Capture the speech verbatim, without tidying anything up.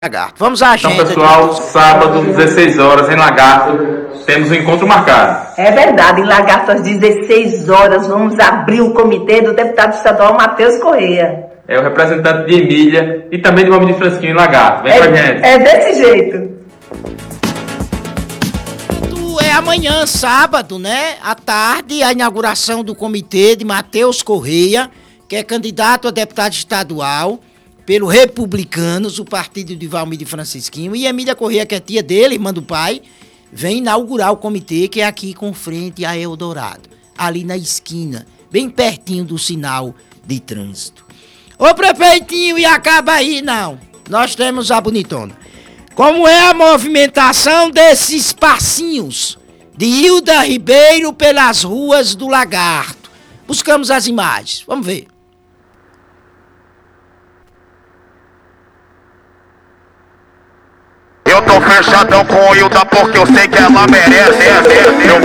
Lagarto. Vamos à agenda. Então, pessoal, sábado, dezesseis horas, em Lagarto, temos um encontro marcado. É verdade, em Lagarto, às dezesseis horas, vamos abrir o comitê do deputado estadual Matheus Correia. É o representante de Emília e também de Nome de Francisquinho em Lagarto. Vem é, com a gente. É desse jeito. É amanhã, sábado, né? À tarde, a inauguração do comitê de Matheus Correia, que é candidato a deputado estadual pelo Republicanos, o partido de Valmir de Francisquinho, e Emília Correia, que é tia dele, irmã do pai, vem inaugurar o comitê, que é aqui com frente a Eldorado, ali na esquina, bem pertinho do sinal de trânsito. Ô prefeitinho, e acaba aí, não. Nós temos a bonitona. Como é a movimentação desses passinhos de Hilda Ribeiro pelas ruas do Lagarto? Buscamos as imagens, vamos ver. Eu tô fechadão com Hilda porque eu sei que ela merece.